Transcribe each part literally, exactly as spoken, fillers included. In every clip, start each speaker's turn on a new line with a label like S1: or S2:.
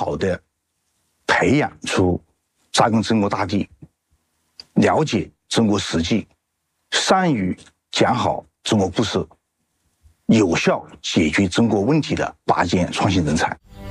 S1: 好的培养出扎根中国大地、了解中国实际、善于讲好中国故事、有效解决中国问题的拔尖创新人才。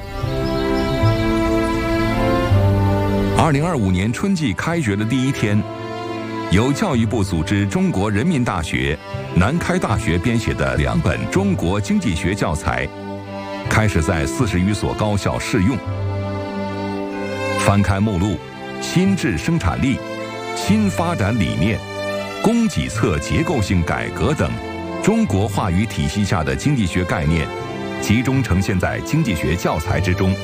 S2: 二零二五年春季开学的第一天，由教育部组织中国人民大学、南开大学编写的两本中国经济学教材开始在四十余所高校试用。翻开目录，新质生产力、新发展理念、供给侧结构性改革等中国话语体系下的经济学概念，集中呈现在经济学教材之中。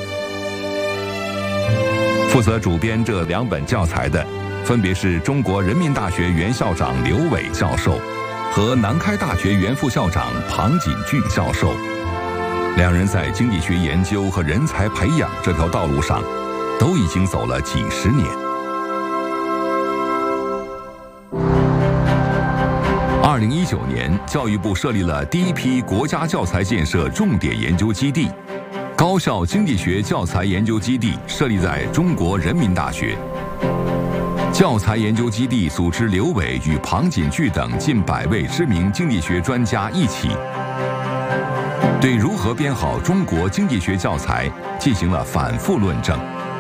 S2: 负责主编这两本教材的，分别是中国人民大学原校长刘伟教授和南开大学原副校长庞锦巨教授。两人在经济学研究和人才培养这条道路上，都已经走了几十年。二零一九年，教育部设立了第一批国家教材建设重点研究基地。高校经济学教材研究基地设立在中国人民大学。教材研究基地组织刘伟与庞锦巨等近百位知名经济学专家一起，对如何编好中国经济学教材进行了反复论证。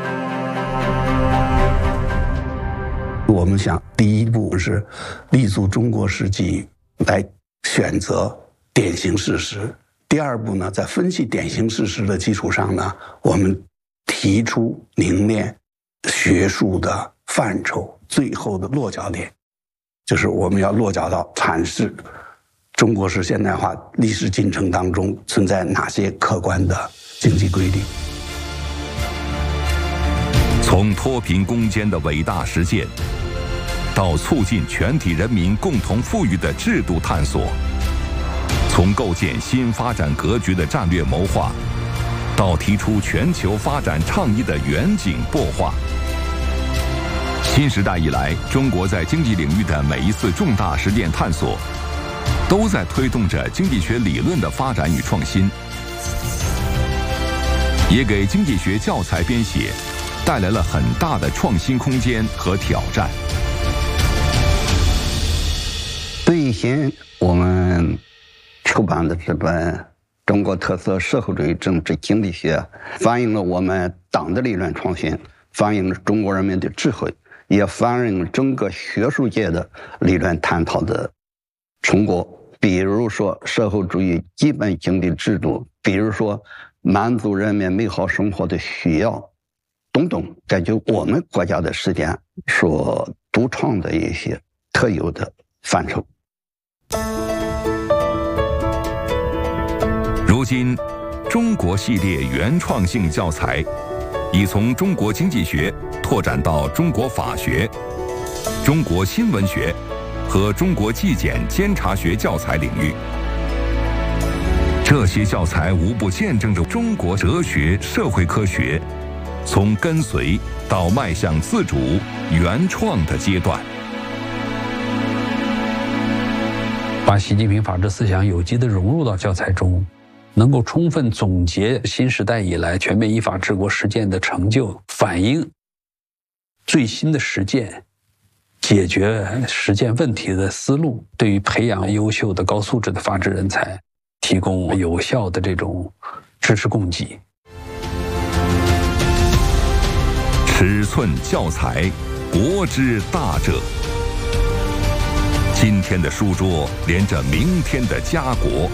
S3: 我们想，第一步是立足中国实际来选择典型事实。第二步呢，在分析典型事实的基础上呢，我们提出凝练学术的范畴，最后的落脚点就是我们要落脚到阐释中国式现代化历史进程当中存在哪些客观的经济规律。
S2: 从脱贫攻坚的伟大实践，到促进全体人民共同富裕的制度探索，从构建新发展格局的战略谋划，到提出全球发展倡议的远景擘画。新时代以来，中国在经济领域的每一次重大实践探索，都在推动着经济学理论的发展与创新，也给经济学教材编写带来了很大的创新空间和挑战。
S3: 最先我们出版的这本《中国特色社会主义政治经济学》，反映了我们党的理论创新，反映了中国人民的智慧，也反映了整个学术界的理论探讨的成果。比如说社会主义基本经济制度，比如说满足人民美好生活的需要等等，这就我们国家的实践所独创的一些特有的范畴。
S2: 如今，中国系列原创性教材已从中国经济学拓展到中国法学、中国新闻学和中国纪检监察学教材领域。这些教材无不见证着中国哲学、社会科学从跟随到迈向自主、原创的阶段。
S4: 把习近平法治思想有机地融入到教材中，能够充分总结新时代以来全面依法治国实践的成就，反映最新的实践解决实践问题的思路，对于培养优秀的高素质的法治人才提供有效的这种支持供给。
S2: 尺寸教材，国之大者。今天的书桌连着明天的家国。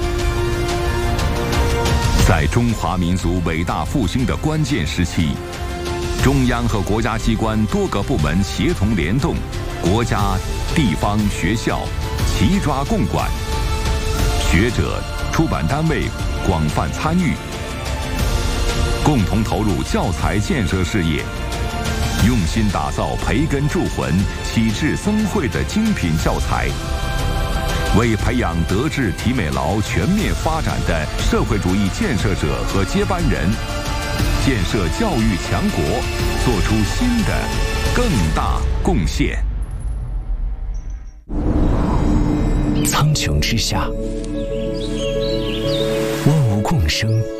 S2: 在中华民族伟大复兴的关键时期，中央和国家机关多个部门协同联动，国家、地方、学校齐抓共管，学者、出版单位广泛参与，共同投入教材建设事业，用心打造培根铸魂、启智增慧的精品教材，为培养德智体美劳全面发展的社会主义建设者和接班人，建设教育强国做出新的更大贡献。
S5: 苍穹之下，万物共生。